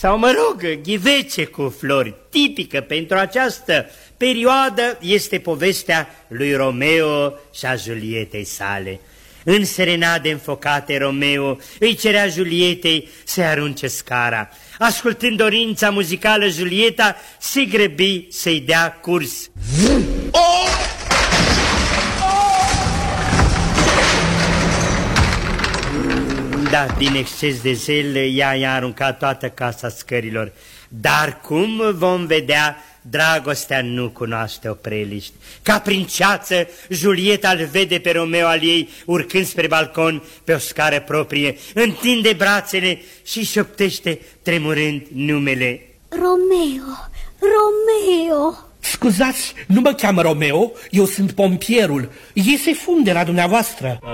sau mă rog, ghivece cu flori, tipică pentru această perioadă, este povestea lui Romeo și a Julietei sale. În serenade înfocate, Romeo îi cerea Julietei să-i arunce scara. Ascultând dorința muzicală, Julieta se grăbi să-i dea curs. Da, din exces de zel, ea i-a aruncat toată casa scărilor. Dar cum vom vedea, dragostea nu cunoaște opreliști. Ca prin ceață, Julieta îl vede pe Romeo al ei urcând spre balcon pe o scară proprie, întinde brațele și șoptește tremurând numele. Romeo, Romeo! Scuzați, nu mă cheamă Romeo, eu sunt pompierul. Iese fum de la dumneavoastră.